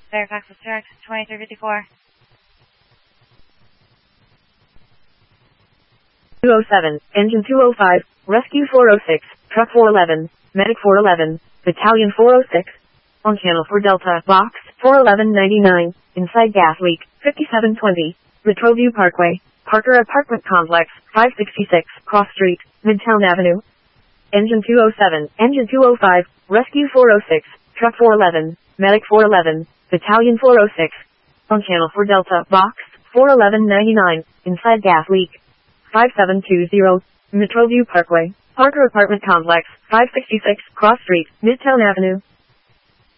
Fairfax District, 2354. 207, Engine 205, Rescue 406, Truck 411, Medic 411, Battalion 406. On channel 4 Delta, Box 41199, inside gas leak, 5720, Retroview Parkway, Parker Apartment Complex, 566, Cross Street, Midtown Avenue. Engine 207, Engine 205, Rescue 406, Truck 411, Medic 411, Battalion 406. On channel 4 Delta, Box 41199, inside gas leak, 5720, Metroview Parkway, Parker Apartment Complex, 566, Cross Street, Midtown Avenue.